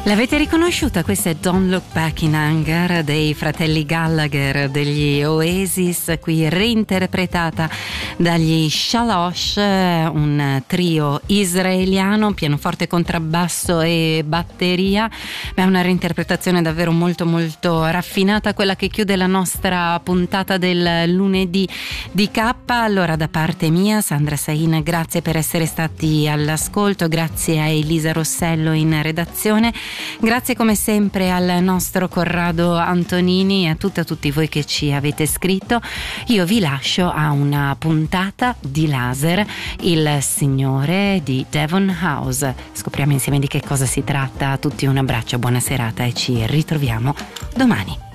L'avete riconosciuta? Questa è Don't Look Back in Anger dei fratelli Gallagher degli Oasis, qui reinterpretata dagli Shalosh, un trio israeliano, pianoforte, contrabbasso e batteria. È una reinterpretazione davvero molto molto raffinata, quella che chiude la nostra puntata del lunedì di K. Allora, da parte mia, Sandra Sain, grazie per essere stati all'ascolto, grazie a Elisa Rossello in redazione. Grazie come sempre al nostro Corrado Antonini e a tutti voi che ci avete scritto. Io vi lascio a una puntata di Laser, il Signore di Devon House. Scopriamo insieme di che cosa si tratta. A tutti un abbraccio, buona serata e ci ritroviamo domani.